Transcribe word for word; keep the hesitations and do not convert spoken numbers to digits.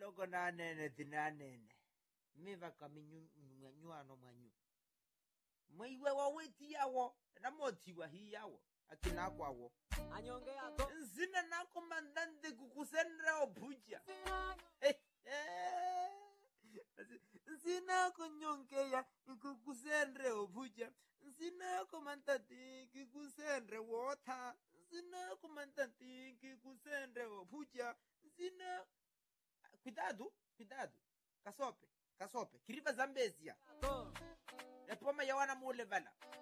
loko na nene tinanene miva kaminyu nyuano mwanyu mwiwe waweti yawo na motiwa hi yawo akina kwawo anyonge ato nzina na komandante kukusendra obuja nzina kunyongeya kukusendre obuja nzina komandante kukusendre wota nzina komandante kukusendre obuja nzina cuidado cuidado kasope kasope kiriva zambezia to epoma yawana mule vala